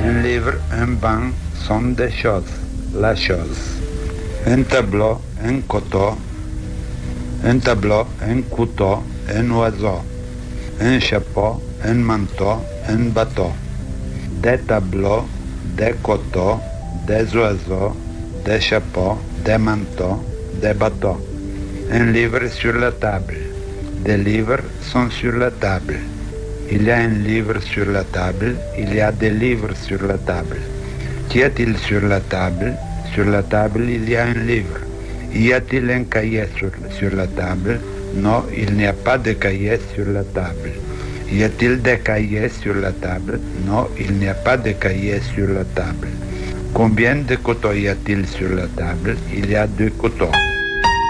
Un livre, un banc sont des choses, la chose. Un tableau, un couteau, un couteau, un oiseau. Un chapeau, un manteau, un bateau. Des tableaux, des couteaux, des oiseaux, des chapeaux, des manteaux, des bateaux. Un livre sur la table. Des livres sont sur la table. Il y a un livre sur la table, il y a des livres sur la table. Qu'y a-t-il sur la table? Sur la table, il y a un livre. Y a-t-il un cahier sur la table? Non, il n'y a pas de cahier sur la table. Y a-t-il des cahiers sur la table? Non, il n'y a pas de cahiers sur la table. Combien de couteaux y a-t-il sur la table? Il y a 2 couteaux.